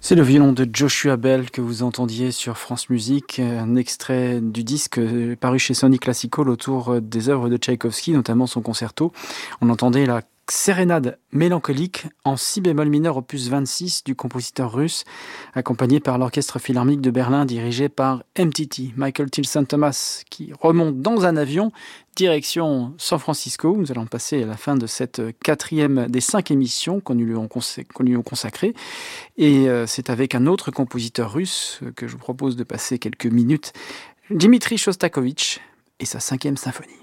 C'est le violon de Joshua Bell que vous entendiez sur France Musique, un extrait du disque paru chez Sony Classical autour des œuvres de Tchaïkovski, notamment son concerto. On entendait la sérénade mélancolique en si bémol mineur opus 26 du compositeur russe, accompagné par l'Orchestre Philharmonique de Berlin dirigé par MTT, Michael Tilson Thomas, qui remonte dans un avion direction San Francisco. Nous allons passer à la fin de cette quatrième des 5 émissions qu'on lui ont consacrées. Et c'est avec un autre compositeur russe que je vous propose de passer quelques minutes, Dmitri Shostakovich et sa 5e symphonie.